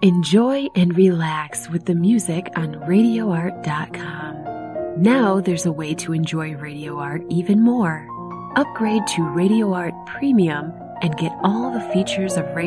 Enjoy and relax with the music on RadioArt.com. Now there's a way to enjoy Radio Art even more. Upgrade to Radio Art Premium and get all the features of Radio